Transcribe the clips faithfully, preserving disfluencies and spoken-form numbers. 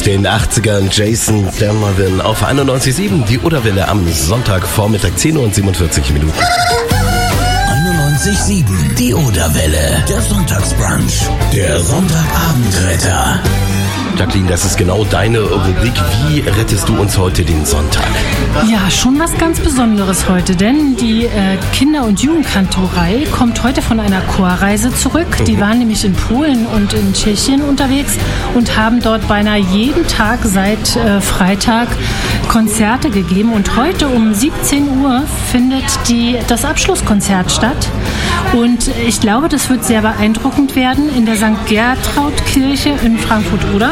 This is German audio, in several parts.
den achtzigern Jason Derulo auf einundneunzig Komma sieben, die Oderwelle am Sonntagvormittag, zehn Uhr und siebenundvierzig Minuten. einundneunzig Komma sieben, die Oderwelle, der Sonntagsbrunch, der Sonntagabendretter. Jacqueline, das ist genau deine Rubrik. Wie rettest du uns heute den Sonntag? Ja, schon was ganz Besonderes heute, denn die äh, Kinder- und Jugendkantorei kommt heute von einer Chorreise zurück. Die Mhm. waren nämlich in Polen und in Tschechien unterwegs und haben dort beinahe jeden Tag seit äh, Freitag Konzerte gegeben. Und heute um siebzehn Uhr findet die, das Abschlusskonzert statt. Und ich glaube, das wird sehr beeindruckend werden in der Sankt Gertraud-Kirche in Frankfurt-Oder.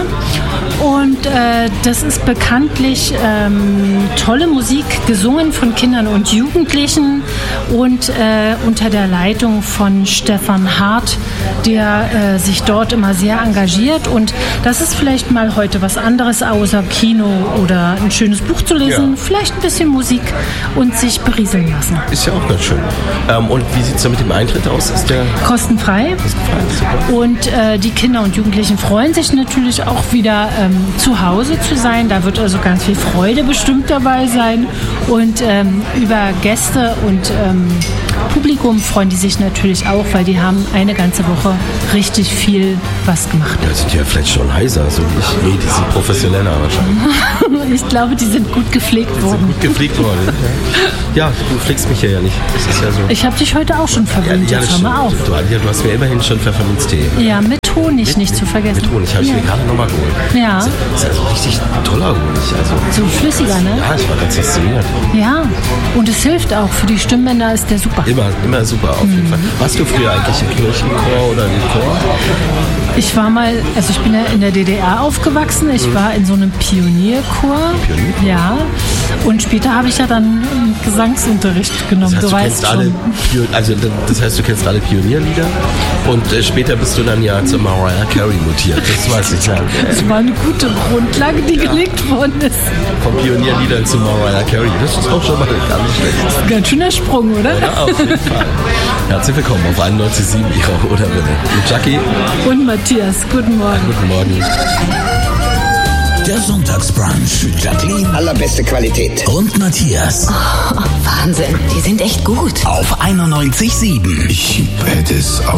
Und äh, das ist bekanntlich ähm, tolle Musik, gesungen von Kindern und Jugendlichen und äh, unter der Leitung von Stefan Hart, der äh, sich dort immer sehr engagiert. Und das ist vielleicht mal heute was anderes außer Kino oder ein schönes Buch zu lesen, Ja. vielleicht ein bisschen Musik und sich berieseln lassen. Ist ja auch ganz schön. Ähm, und wie sieht es da mit dem Eintritt aus? Ist der Kostenfrei. Super. Und äh, die Kinder und Jugendlichen freuen sich natürlich auch wieder ähm, zu Hause zu sein. Da wird also ganz viel Freude bestimmt dabei sein. Und ähm, über Gäste und ähm, Publikum freuen die sich natürlich auch, weil die haben eine ganze Woche richtig viel was gemacht. Ja, sind ja vielleicht schon heiser, so wie ich. Nee, die sind professioneller wahrscheinlich. Ich glaube, die sind gut gepflegt Sind worden. gut gepflegt worden. Ja, du pflegst mich ja nicht. Das ist ja so. Ich habe dich heute auch schon verwöhnt, ja, jetzt das hör mal auf. stimmt. Du, ja, du hast mir immerhin schon Pfefferminztee. Ja, mit Honig nicht zu vergessen. Mit Honig habe ich ja. mir gerade nochmal geholt. Ja. Das ist, das ist also richtig toller Honig. Also, So flüssiger, ne? ja, ich war ganz fasziniert. Ja, und es hilft auch. Für die Stimmbänder ist der super. Immer, immer super, auf jeden Fall. Warst du früher eigentlich im Kirchenchor oder im Chor? Ich war mal, also ich bin ja in der D D R aufgewachsen. Ich war in so einem Pionierchor. Pionierchor? Ja. Und später habe ich ja dann ähm, Gesangsunterricht genommen. Das heißt, du du weißt kennst alle, schon. Pion- also das heißt, du kennst alle Pionierlieder und äh, später bist du dann ja zur Mariah Carey mutiert. Das weiß ich ja. Das war eine gute Grundlage, die gelegt worden ist. Von Pionierliedern zu Mariah Carey. Das ist auch schon mal gar nicht schlecht. Ein ganz schöner Sprung, oder? Ja, auf jeden Fall. Herzlich willkommen auf einundneunzig Komma sieben Ihrer Oderwelle. Mit Jackie. Und Matthias, guten Morgen. Guten Morgen. Der Sonntagsbrunch mit Jacqueline Allerbeste Qualität. und Matthias Wahnsinn, die sind echt gut. auf einundneunzig Komma sieben. Ich hätte es